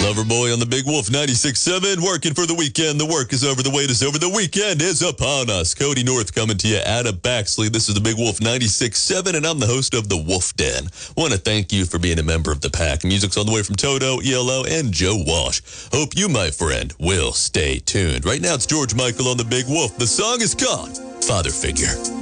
Loverboy on the Big Wolf 96.7, working for the weekend. The work is over, the wait is over, the weekend is upon us. Cody North coming to you out of Baxley. This is the Big Wolf 96.7, and I'm the host of The Wolf Den. Want to thank you for being a member of the pack. Music's on the way from Toto, ELO, and Joe Walsh. Hope you, my friend, will stay tuned. Right now, it's George Michael on the Big Wolf. The song is called Father Figure.